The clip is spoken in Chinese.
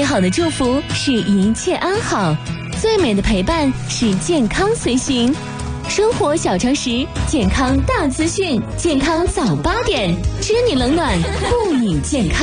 好的祝福是一切安好，最美的陪伴是健康随行。生活小常识，健康大资讯，健康早8点，知你冷暖，护你健康。